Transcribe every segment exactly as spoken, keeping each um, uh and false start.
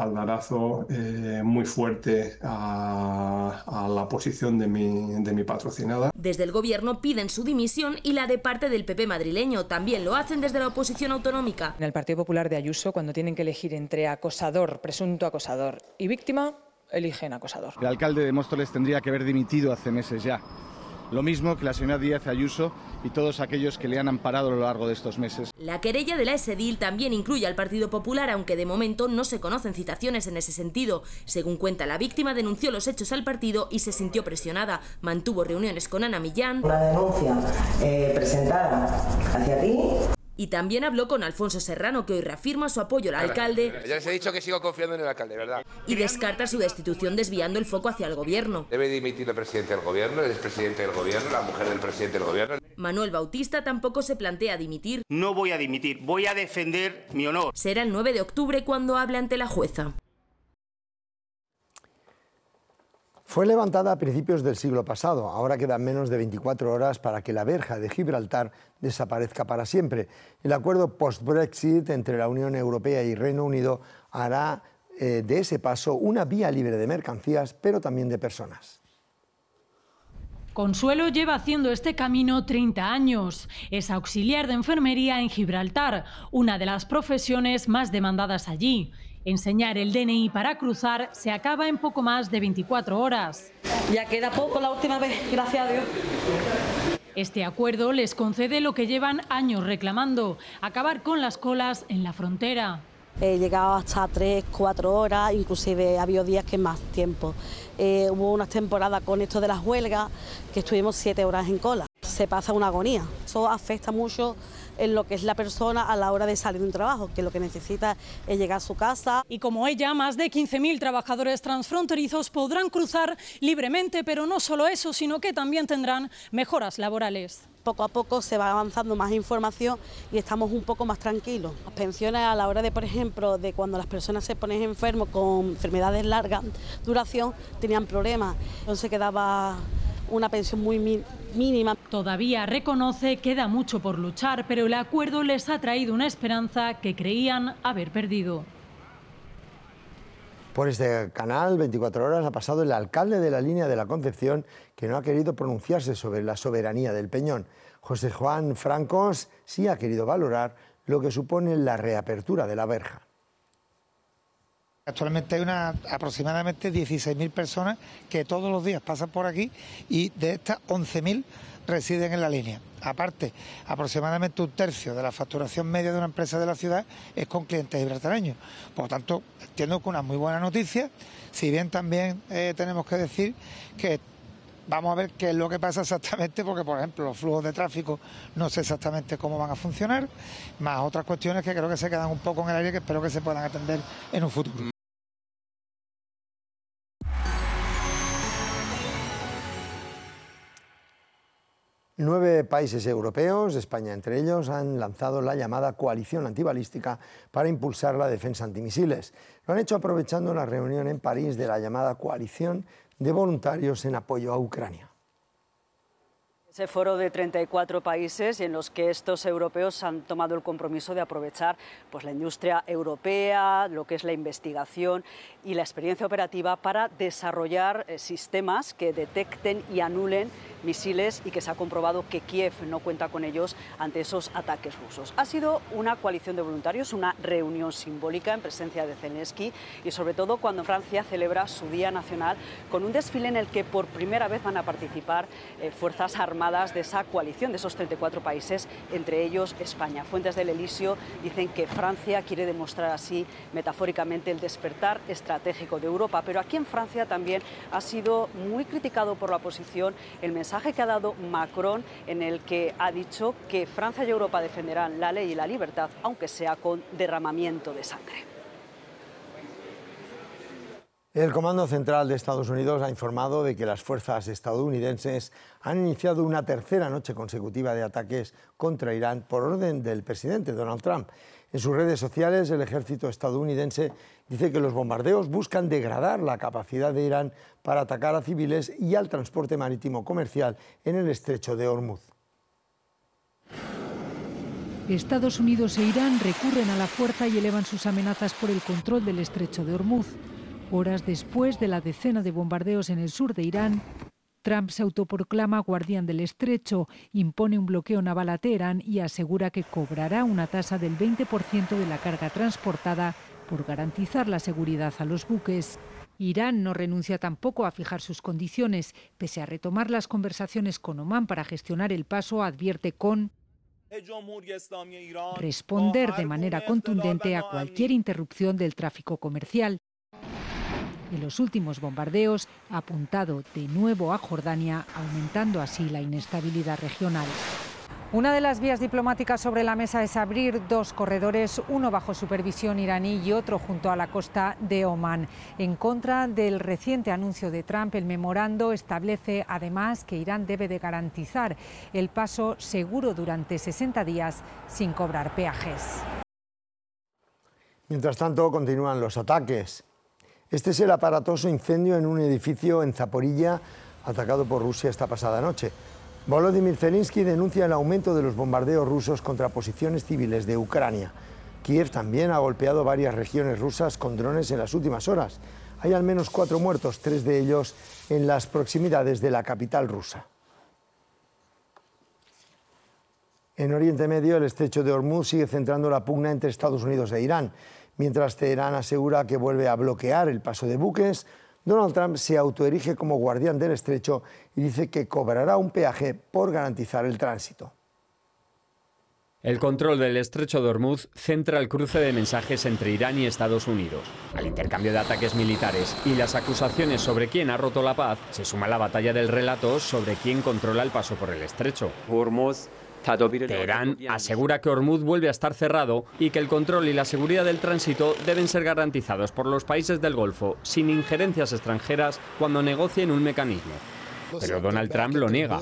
espaldarazo eh, muy fuerte a, a la posición de mi, de mi patrocinada. Desde el Gobierno piden su dimisión y la de parte del P P madrileño. También lo hacen desde la oposición autonómica. En el Partido Popular de Ayuso, cuando tienen que elegir entre acosador, presunto acosador y víctima, eligen acosador. El alcalde de Móstoles tendría que haber dimitido hace meses ya. Lo mismo que la señora Díaz Ayuso y todos aquellos que le han amparado a lo largo de estos meses. La querella de la exedil también incluye al Partido Popular, aunque de momento no se conocen citaciones en ese sentido. Según cuenta la víctima, denunció los hechos al partido y se sintió presionada. Mantuvo reuniones con Ana Millán. Una denuncia eh, presentada hacia ti. Y también habló con Alfonso Serrano, que hoy reafirma su apoyo al alcalde. Ya les he dicho que sigo confiando en el alcalde, ¿verdad? Y descarta su destitución desviando el foco hacia el gobierno. Debe dimitir el presidente del gobierno, el expresidente del gobierno, la mujer del presidente del gobierno. Manuel Bautista tampoco se plantea dimitir. No voy a dimitir, voy a defender mi honor. Será el nueve de octubre cuando hable ante la jueza. Fue levantada a principios del siglo pasado. Ahora quedan menos de veinticuatro horas para que la verja de Gibraltar desaparezca para siempre. El acuerdo post-Brexit entre la Unión Europea y Reino Unido hará eh, de ese paso una vía libre de mercancías, pero también de personas. Consuelo lleva haciendo este camino treinta años. Es auxiliar de enfermería en Gibraltar, una de las profesiones más demandadas allí. Enseñar el D N I para cruzar se acaba en poco más de veinticuatro horas. Ya queda poco la última vez, gracias a Dios. Este acuerdo les concede lo que llevan años reclamando, acabar con las colas en la frontera. He llegado hasta tres, cuatro horas, inclusive ha habido días que más tiempo. Eh, hubo unas temporadas con esto de las huelgas que estuvimos siete horas en cola. Se pasa una agonía. Eso afecta mucho en lo que es la persona a la hora de salir de un trabajo, que lo que necesita es llegar a su casa. Y como ella, más de quince mil trabajadores transfronterizos podrán cruzar libremente, pero no solo eso, sino que también tendrán mejoras laborales. Poco a poco se va avanzando más información y estamos un poco más tranquilos. Las pensiones a la hora de, por ejemplo, de cuando las personas se ponen enfermos con enfermedades largas duración, tenían problemas, entonces quedaba una pensión muy mínima. Todavía reconoce queda mucho por luchar, pero el acuerdo les ha traído una esperanza que creían haber perdido. Por este canal, veinticuatro horas, ha pasado el alcalde de la Línea de la Concepción, que no ha querido pronunciarse sobre la soberanía del Peñón. José Juan Francos sí ha querido valorar lo que supone la reapertura de la verja. Actualmente hay una, aproximadamente dieciséis mil personas que todos los días pasan por aquí y de estas once mil residen en la línea. Aparte, aproximadamente un tercio de la facturación media de una empresa de la ciudad es con clientes gibraltareños. Por lo tanto, entiendo que una muy buena noticia, si bien también eh, tenemos que decir que vamos a ver qué es lo que pasa exactamente, porque, por ejemplo, los flujos de tráfico no sé exactamente cómo van a funcionar, más otras cuestiones que creo que se quedan un poco en el aire, que espero que se puedan atender en un futuro. Nueve países europeos, España entre ellos, han lanzado la llamada coalición antibalística para impulsar la defensa antimisiles. Lo han hecho aprovechando la reunión en París de la llamada coalición de voluntarios en apoyo a Ucrania. Ese foro de treinta y cuatro países y en los que estos europeos han tomado el compromiso de aprovechar pues, la industria europea, lo que es la investigación y la experiencia operativa para desarrollar eh, sistemas que detecten y anulen misiles y que se ha comprobado que Kiev no cuenta con ellos ante esos ataques rusos. Ha sido una coalición de voluntarios, una reunión simbólica en presencia de Zelensky y sobre todo cuando Francia celebra su Día Nacional con un desfile en el que por primera vez van a participar eh, fuerzas armadas de esa coalición de esos treinta y cuatro países, entre ellos España. Fuentes del Elíseo dicen que Francia quiere demostrar así metafóricamente el despertar estratégico de Europa, pero aquí en Francia también ha sido muy criticado por la oposición el mensaje mensaje que ha dado Macron, en el que ha dicho que Francia y Europa defenderán la ley y la libertad, aunque sea con derramamiento de sangre. El Comando Central de Estados Unidos ha informado de que las fuerzas estadounidenses han iniciado una tercera noche consecutiva de ataques contra Irán por orden del presidente Donald Trump. En sus redes sociales, el ejército estadounidense dice que los bombardeos buscan degradar la capacidad de Irán para atacar a civiles y al transporte marítimo comercial en el estrecho de Hormuz. Estados Unidos e Irán recurren a la fuerza y elevan sus amenazas por el control del estrecho de Hormuz. Horas después de la decena de bombardeos en el sur de Irán, Trump se autoproclama guardián del estrecho, impone un bloqueo naval a Teherán y asegura que cobrará una tasa del veinte por ciento de la carga transportada por garantizar la seguridad a los buques. Irán no renuncia tampoco a fijar sus condiciones. Pese a retomar las conversaciones con Omán para gestionar el paso, advierte con responder de manera contundente a cualquier interrupción del tráfico comercial. En los últimos bombardeos ha apuntado de nuevo a Jordania, aumentando así la inestabilidad regional. Una de las vías diplomáticas sobre la mesa es abrir dos corredores, uno bajo supervisión iraní y otro junto a la costa de Omán. En contra del reciente anuncio de Trump, el memorando establece además que Irán debe de garantizar el paso seguro durante sesenta días sin cobrar peajes. Mientras tanto, continúan los ataques. Este es el aparatoso incendio en un edificio en Zaporilla, atacado por Rusia esta pasada noche. Volodymyr Zelensky denuncia el aumento de los bombardeos rusos contra posiciones civiles de Ucrania. Kiev también ha golpeado varias regiones rusas con drones en las últimas horas. Hay al menos cuatro muertos, tres de ellos en las proximidades de la capital rusa. En Oriente Medio, el estrecho de Hormuz sigue centrando la pugna entre Estados Unidos e Irán. Mientras Teherán asegura que vuelve a bloquear el paso de buques, Donald Trump se autoerige como guardián del estrecho y dice que cobrará un peaje por garantizar el tránsito. El control del estrecho de Hormuz centra el cruce de mensajes entre Irán y Estados Unidos. Al intercambio de ataques militares y las acusaciones sobre quién ha roto la paz, se suma la batalla del relato sobre quién controla el paso por el estrecho. Teherán asegura que Hormuz vuelve a estar cerrado y que el control y la seguridad del tránsito deben ser garantizados por los países del Golfo sin injerencias extranjeras cuando negocien un mecanismo. Pero Donald Trump lo niega.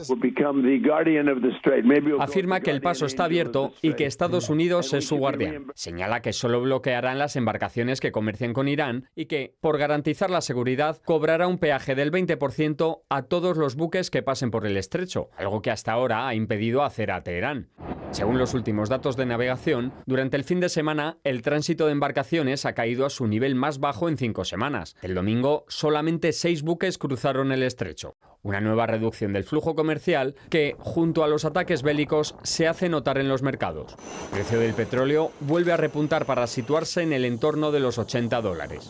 Afirma que el paso está abierto y que Estados Unidos es su guardián. Señala que solo bloquearán las embarcaciones que comercien con Irán y que, por garantizar la seguridad, cobrará un peaje del veinte por ciento a todos los buques que pasen por el estrecho, algo que hasta ahora ha impedido hacer a Teherán. Según los últimos datos de navegación, durante el fin de semana el tránsito de embarcaciones ha caído a su nivel más bajo en cinco semanas. El domingo solamente seis buques cruzaron el estrecho. Una nueva reducción del flujo comercial que, junto a los ataques bélicos, se hace notar en los mercados. El precio del petróleo vuelve a repuntar para situarse en el entorno de los ochenta dólares.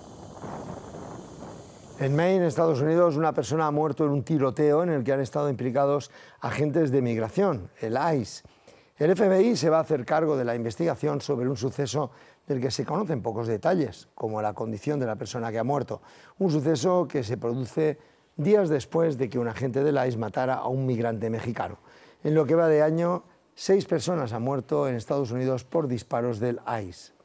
En Maine, Estados Unidos, una persona ha muerto en un tiroteo en el que han estado implicados agentes de migración, el ICE. El F B I se va a hacer cargo de la investigación sobre un suceso del que se conocen pocos detalles, como la condición de la persona que ha muerto. Un suceso que se produce días después de que un agente del ICE matara a un migrante mexicano. En lo que va de año, seis personas han muerto en Estados Unidos por disparos del ICE.